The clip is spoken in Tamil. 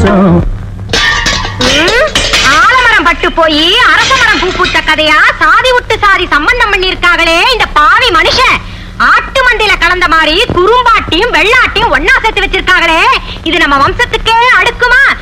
வம்சம். ஆலமரம் பட்டு போய் அரச மரம் பூ பூத்த கதையா சாதி விட்டு சாதி சம்பந்தம் பண்ணிருக்காங்களே இந்த பாவி மனுஷன். ஆட்டு மண்டியில கலந்த மாதிரி குறும்பாட்டியும் வெள்ளாட்டியும் ஒன்னா சேர்த்து வச்சிருக்காங்களே, இது நம்ம வம்சத்துக்கே அடுக்குமா?